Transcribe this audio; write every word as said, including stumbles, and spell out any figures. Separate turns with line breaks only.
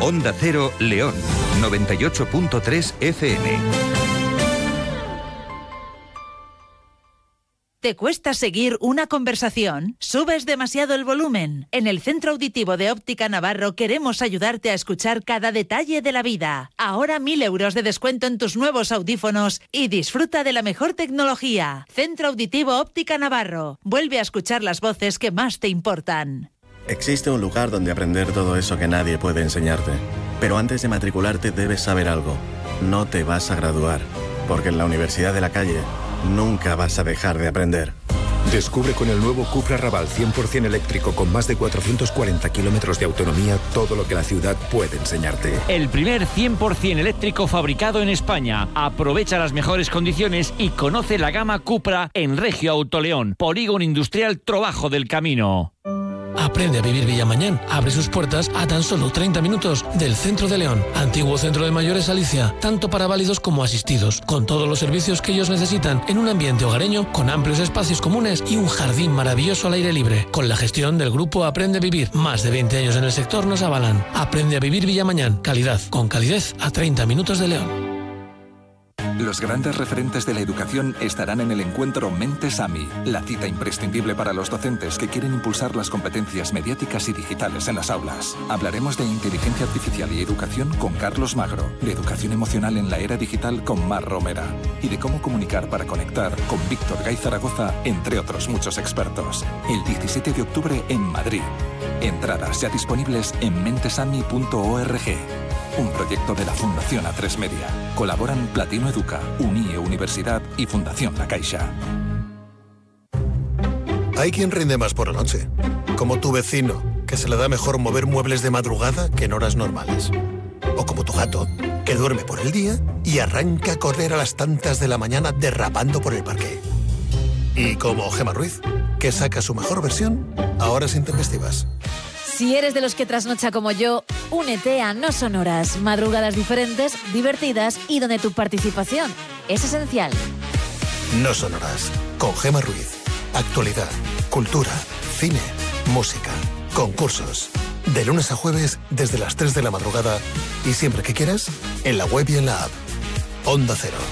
Onda Cero León, noventa y ocho punto tres F M.
¿Te cuesta seguir una conversación? ¿Subes demasiado el volumen? En el Centro Auditivo de Óptica Navarro queremos ayudarte a escuchar cada detalle de la vida. Ahora mil euros de descuento en tus nuevos audífonos y disfruta de la mejor tecnología. Centro Auditivo Óptica Navarro. Vuelve a escuchar las voces que más te importan.
Existe un lugar donde aprender todo eso que nadie puede enseñarte. Pero antes de matricularte debes saber algo. No te vas a graduar, porque en la Universidad de la Calle nunca vas a dejar de aprender.
Descubre con el nuevo Cupra Raval cien por ciento eléctrico con más de cuatrocientos cuarenta kilómetros de autonomía todo lo que la ciudad puede enseñarte.
El primer cien por ciento eléctrico fabricado en España. Aprovecha las mejores condiciones y conoce la gama Cupra en Regio Autoleón, Polígono Industrial Trobajo del Camino.
Aprende a vivir Villamañán. Abre sus puertas a tan solo treinta minutos del centro de León. Antiguo centro de mayores Alicia, tanto para válidos como asistidos, con todos los servicios que ellos necesitan en un ambiente hogareño, con amplios espacios comunes y un jardín maravilloso al aire libre. Con la gestión del grupo Aprende a Vivir, más de veinte años en el sector nos avalan. Aprende a vivir Villamañán. Calidad, con calidez a treinta minutos de León.
Los grandes referentes de la educación estarán en el encuentro Mentes A M I, la cita imprescindible para los docentes que quieren impulsar las competencias mediáticas y digitales en las aulas. Hablaremos de inteligencia artificial y educación con Carlos Magro, de educación emocional en la era digital con Mar Romera y de cómo comunicar para conectar con Víctor Gay Zaragoza, entre otros muchos expertos. El diecisiete de octubre en Madrid. Entradas ya disponibles en mentesami punto org. Un proyecto de la Fundación A tres Media. Colaboran Platino Educa, Unie Universidad y Fundación La Caixa.
Hay quien rinde más por la noche, como tu vecino, que se le da mejor mover muebles de madrugada que en horas normales. O como tu gato, que duerme por el día y arranca a correr a las tantas de la mañana derrapando por el parque. Y como Gemma Ruiz, que saca su mejor versión a horas intempestivas.
Si eres de los que trasnocha como yo, únete a No Son Horas, madrugadas diferentes, divertidas y donde tu participación es esencial.
No Son Horas, con Gemma Ruiz. Actualidad, cultura, cine, música, concursos. De lunes a jueves desde las tres de la madrugada y siempre que quieras, en la web y en la app. Onda Cero,